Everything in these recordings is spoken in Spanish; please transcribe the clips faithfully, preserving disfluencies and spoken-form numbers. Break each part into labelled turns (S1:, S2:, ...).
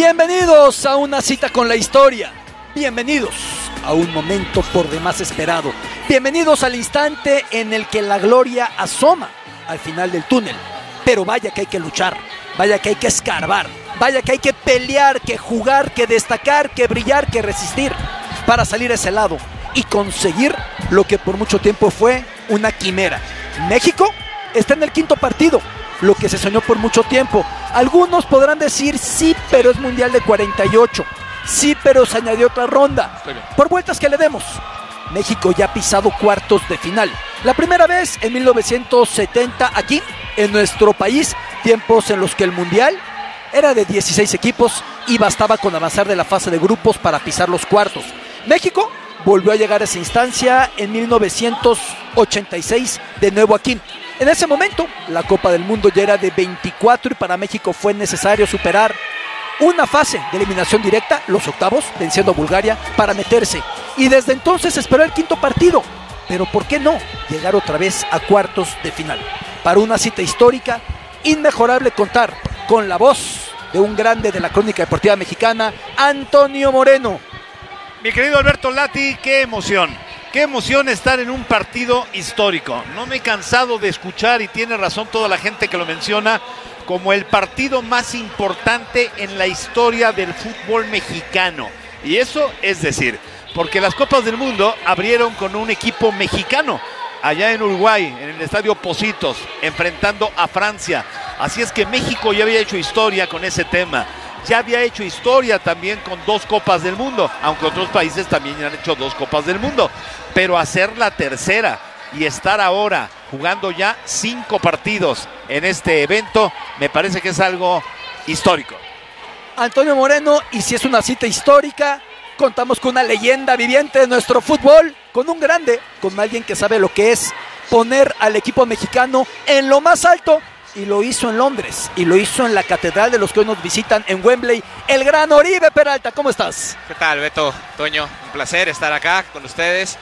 S1: Bienvenidos a una cita con la historia. Bienvenidos a un momento por demás esperado. Bienvenidos al instante en el que la gloria asoma al final del túnel. Pero vaya que hay que luchar, vaya que hay que escarbar, vaya que hay que pelear, que jugar, que destacar, que brillar, que resistir para salir a ese lado y conseguir lo que por mucho tiempo fue una quimera. México está en el quinto partido, lo que se soñó por mucho tiempo. Algunos podrán decir sí, pero es mundial de cuarenta y ocho. Sí, pero se añadió otra ronda. Por vueltas que le demos, México ya ha pisado cuartos de final. La primera vez en mil novecientos setenta aquí, en nuestro país, tiempos en los que el mundial era de dieciséis equipos y bastaba con avanzar de la fase de grupos para pisar los cuartos. México volvió a llegar a esa instancia en mil novecientos ochenta y seis, de nuevo aquí. En ese momento, la Copa del Mundo ya era de veinticuatro y para México fue necesario superar una fase de eliminación directa, los octavos, venciendo a Bulgaria, para meterse. Y desde entonces esperó el quinto partido. Pero ¿por qué no llegar otra vez a cuartos de final? Para una cita histórica, inmejorable contar con la voz de un grande de la crónica deportiva mexicana, Antonio Moreno.
S2: Mi querido Alberto Lati, qué emoción. Qué emoción estar en un partido histórico. No me he cansado de escuchar, y tiene razón toda la gente que lo menciona, como el partido más importante en la historia del fútbol mexicano. Y eso es decir, porque las Copas del Mundo abrieron con un equipo mexicano, allá en Uruguay, en el estadio Pocitos, enfrentando a Francia. Así es que México ya había hecho historia con ese tema. Ya había hecho historia también con dos Copas del Mundo, aunque otros países también han hecho dos Copas del Mundo. Pero hacer la tercera y estar ahora jugando ya cinco partidos en este evento, me parece que es algo histórico.
S1: Antonio Moreno, y si es una cita histórica, contamos con una leyenda viviente de nuestro fútbol, con un grande, con alguien que sabe lo que es poner al equipo mexicano en lo más alto. Y lo hizo en Londres, y lo hizo en la catedral de los que hoy nos visitan en Wembley, el gran Oribe Peralta. ¿Cómo estás?
S3: ¿Qué tal, Beto, Toño? Un placer estar acá con ustedes.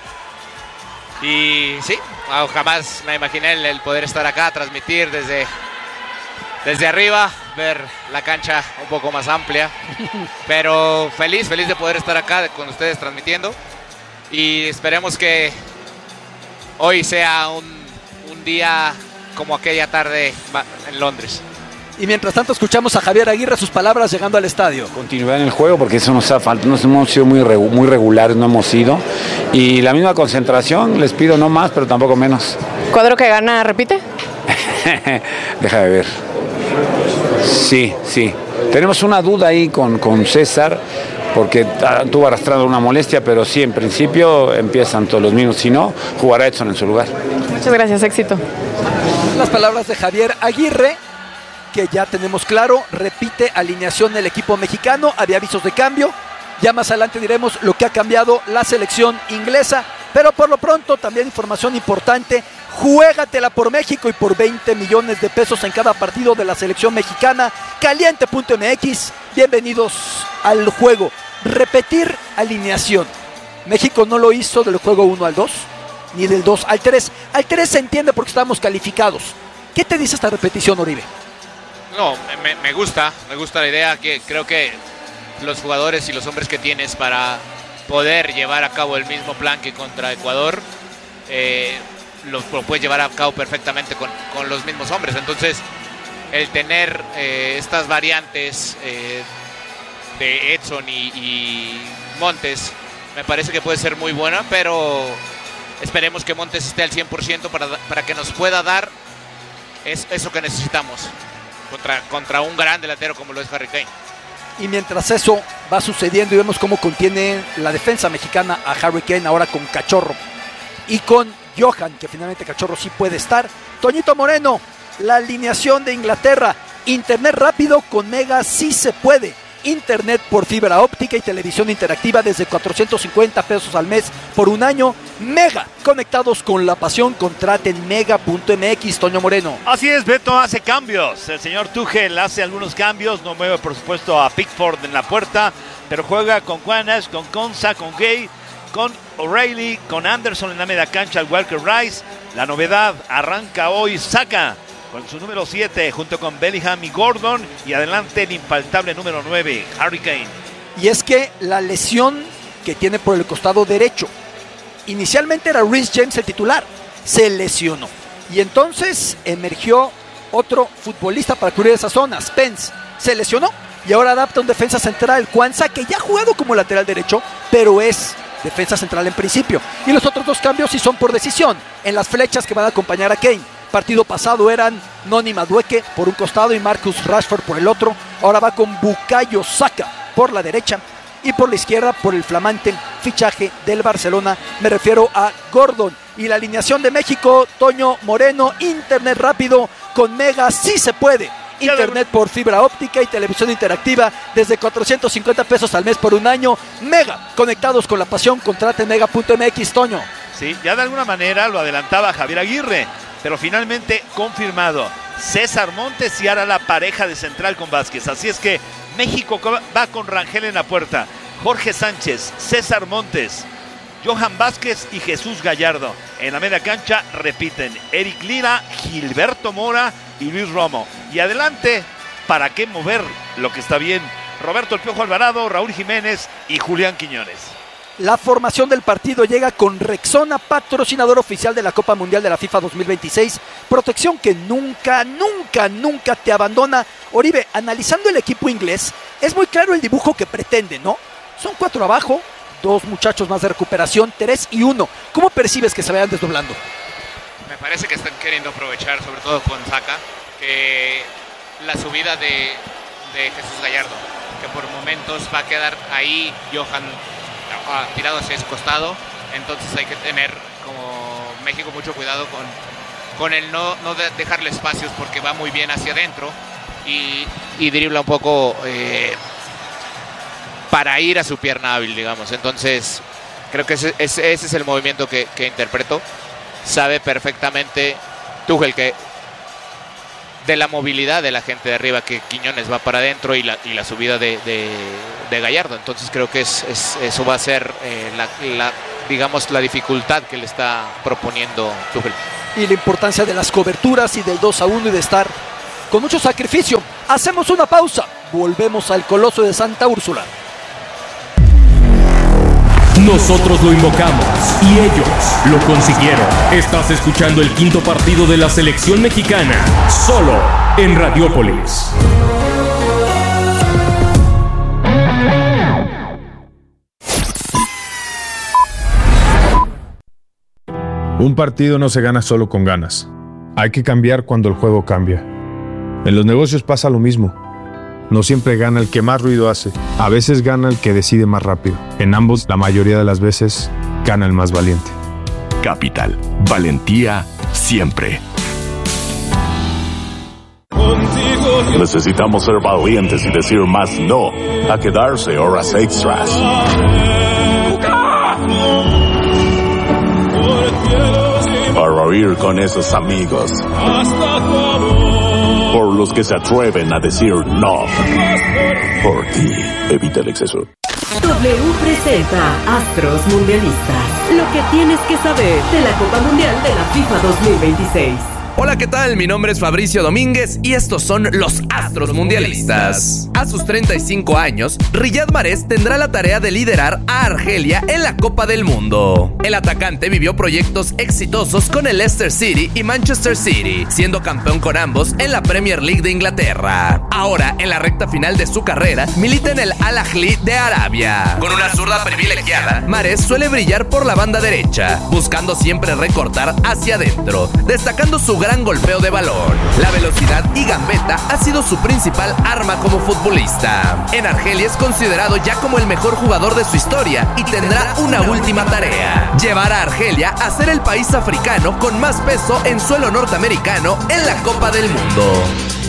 S3: Y sí, jamás me imaginé el, el poder estar acá, transmitir desde, desde arriba, ver la cancha un poco más amplia. Pero feliz, feliz de poder estar acá con ustedes transmitiendo. Y esperemos que hoy sea un, un día como aquella tarde en Londres.
S1: Y mientras tanto escuchamos a Javier Aguirre sus palabras llegando al estadio.
S4: Continuidad en el juego, porque eso nos ha faltado, nos hemos sido muy, regu- muy regulares, no hemos sido. Y la misma concentración, les pido no más, pero tampoco menos.
S5: ¿Cuadro que gana, repite?
S4: Deja de ver. Sí, sí. Tenemos una duda ahí con, con César, porque tuvo arrastrando una molestia, pero sí, en principio empiezan todos los mismos. Si no, jugará Edson en su lugar.
S5: Muchas gracias, éxito.
S1: Las palabras de Javier Aguirre, que ya tenemos claro, repite alineación del equipo mexicano, había avisos de cambio, ya más adelante diremos lo que ha cambiado la selección inglesa, pero por lo pronto también información importante, juégatela por México y por veinte millones de pesos en cada partido de la selección mexicana, caliente punto eme equis, bienvenidos al juego. Repetir alineación, México no lo hizo del juego uno al dos, ni del dos al tres. Al tres se entiende porque estamos calificados. ¿Qué te dice esta repetición, Oribe?
S3: No, me, me gusta, me gusta la idea, que creo que los jugadores y los hombres que tienes para poder llevar a cabo el mismo plan que contra Ecuador, eh, lo, lo puedes llevar a cabo perfectamente con, con los mismos hombres. Entonces, el tener eh, estas variantes eh, de Edson y, y Montes, me parece que puede ser muy buena, pero esperemos que Montes esté al cien por ciento para, para que nos pueda dar es, eso que necesitamos contra, contra un gran delantero como lo es Harry Kane.
S1: Y mientras eso va sucediendo y vemos cómo contiene la defensa mexicana a Harry Kane, ahora con Cachorro y con Johan, que finalmente Cachorro sí puede estar. Toñito Moreno, la alineación de Inglaterra, internet rápido con Mega sí se puede. Internet por fibra óptica y televisión interactiva desde cuatrocientos cincuenta pesos al mes por un año. Mega, conectados con la pasión, contraten mega punto eme equis. Toño Moreno.
S2: Así es, Beto hace cambios. El señor Tuchel hace algunos cambios. No mueve, por supuesto, a Pickford en la puerta, pero juega con Juanes, con Konsa, con Gay, con O'Reilly, con Anderson en la media cancha, al Walker Rice. La novedad, arranca hoy Saka con su número siete, junto con Bellingham y Gordon, y adelante el infaltable número nueve, Harry Kane.
S1: Y es que la lesión que tiene por el costado derecho, inicialmente era Reece James el titular, se lesionó. Y entonces emergió otro futbolista para cubrir esa zona, Spence, se lesionó. Y ahora adapta un defensa central, Kwanzaa, que ya ha jugado como lateral derecho, pero es defensa central en principio. Y los otros dos cambios sí son por decisión, en las flechas que van a acompañar a Kane. Partido pasado eran Noni Madueke por un costado y Marcus Rashford por el otro. Ahora va con Bukayo Saka por la derecha y por la izquierda por el flamante fichaje del Barcelona. Me refiero a Gordon. Y la alineación de México, Toño Moreno, internet rápido con Mega, sí se puede. Internet por fibra óptica y televisión interactiva desde cuatrocientos cincuenta pesos al mes por un año. Mega, conectados con la pasión, contrate mega punto m x, Toño.
S2: Sí, ya de alguna manera lo adelantaba Javier Aguirre, pero finalmente confirmado. César Montes y ahora la pareja de central con Vázquez. Así es que México va con Rangel en la puerta, Jorge Sánchez, César Montes, Johan Vázquez y Jesús Gallardo. En la media cancha repiten Eric Lira, Gilberto Mora y Luis Romo. Y adelante, ¿para qué mover lo que está bien? Roberto El Piojo Alvarado, Raúl Jiménez y Julián Quiñones.
S1: La formación del partido llega con Rexona, patrocinador oficial de la Copa Mundial de la FIFA dos mil veintiséis. Protección que nunca, nunca, nunca te abandona. Oribe, analizando el equipo inglés, es muy claro el dibujo que pretende, ¿no? Son cuatro abajo, dos muchachos más de recuperación, tres y uno. ¿Cómo percibes que se vayan desdoblando?
S3: Me parece que están queriendo aprovechar, sobre todo con Saka, que la subida de, de Jesús Gallardo, que por momentos va a quedar ahí Johan ah, tirado hacia ese costado. Entonces hay que tener como México mucho cuidado con, con el no, no de dejarle espacios, porque va muy bien hacia adentro y, y dribla un poco eh, para ir a su pierna hábil, digamos. Entonces creo que ese, ese, ese es el movimiento que, que interpreto. Sabe perfectamente Tuchel que de la movilidad de la gente de arriba, que Quiñones va para adentro y la, y la subida de, de, de Gallardo. Entonces creo que es, es, eso va a ser eh, la, la, digamos, la dificultad que le está proponiendo Tuchel.
S1: Y la importancia de las coberturas y del dos a uno y de estar con mucho sacrificio. Hacemos una pausa, volvemos al Coloso de Santa Úrsula.
S6: Nosotros lo invocamos y ellos lo consiguieron. Estás escuchando el quinto partido de la selección mexicana, solo en Radiópolis.
S7: Un partido no se gana solo con ganas. Hay que cambiar cuando el juego cambia. En los negocios pasa lo mismo. No siempre gana el que más ruido hace. A veces gana el que decide más rápido. En ambos, la mayoría de las veces, gana el más valiente.
S8: Capital. Valentía siempre. Necesitamos ser valientes y decir más no a quedarse horas extras. Para ir con esos amigos. Por los que se atreven a decir no. Por ti, evita el exceso.
S9: W presenta Astros Mundialistas. Lo que tienes que saber de la Copa Mundial de la FIFA dos mil veintiséis.
S10: Hola, ¿qué tal? Mi nombre es Fabricio Domínguez y estos son los Astros Mundialistas. A sus treinta y cinco años, Riyad Mahrez tendrá la tarea de liderar a Argelia en la Copa del Mundo. El atacante vivió proyectos exitosos con el Leicester City y Manchester City, siendo campeón con ambos en la Premier League de Inglaterra. Ahora, en la recta final de su carrera, milita en el Al Ahly de Arabia. Con una zurda privilegiada, Mahrez suele brillar por la banda derecha, buscando siempre recortar hacia adentro, destacando su gran golpeo de balón. La velocidad y gambeta ha sido su principal arma como futbolista. En Argelia es considerado ya como el mejor jugador de su historia y tendrá una última tarea: llevar a Argelia a ser el país africano con más peso en suelo norteamericano en la Copa del Mundo.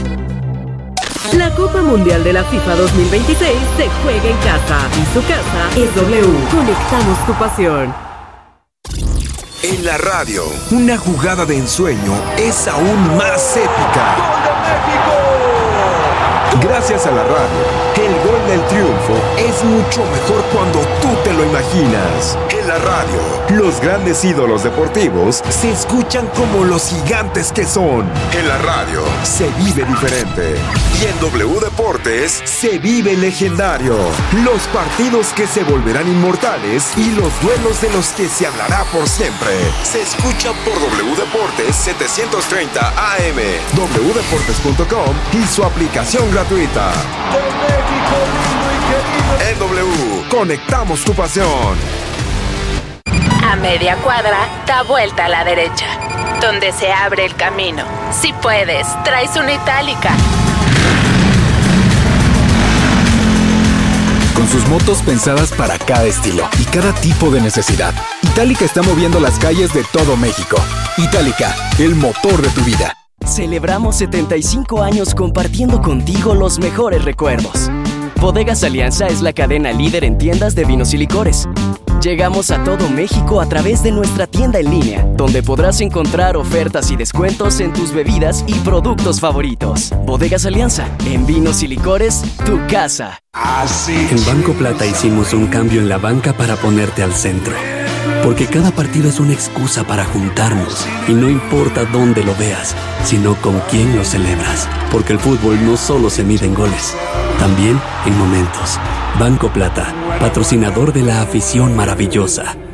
S9: La Copa Mundial de la FIFA dos mil veintiséis se juega en casa y su casa es W. Conectamos tu pasión.
S11: En la radio, una jugada de ensueño es aún más épica. ¡Gol de México! Gracias a la radio, el gol el triunfo es mucho mejor cuando tú te lo imaginas. En la radio, los grandes ídolos deportivos se escuchan como los gigantes que son. En la radio, se vive diferente. Y en W Deportes, se vive legendario. Los partidos que se volverán inmortales y los duelos de los que se hablará por siempre. Se escucha por W Deportes setecientos treinta A M, doble u deportes punto com y su aplicación gratuita. En W, conectamos tu pasión.
S12: A media cuadra, da vuelta a la derecha, donde se abre el camino. Si puedes, traes una itálica.
S13: Con sus motos pensadas para cada estilo y cada tipo de necesidad, Itálica está moviendo las calles de todo México. Itálica, el motor de tu vida.
S14: Celebramos setenta y cinco años compartiendo contigo los mejores recuerdos. Bodegas Alianza es la cadena líder en tiendas de vinos y licores. Llegamos a todo México a través de nuestra tienda en línea, donde podrás encontrar ofertas y descuentos en tus bebidas y productos favoritos. Bodegas Alianza, en vinos y licores, tu casa.
S15: En Banco Plata hicimos un cambio en la banca para ponerte al centro. Porque cada partido es una excusa para juntarnos. Y no importa dónde lo veas, sino con quién lo celebras. Porque el fútbol no solo se mide en goles, también en momentos. Banco Plata, patrocinador de la afición maravillosa.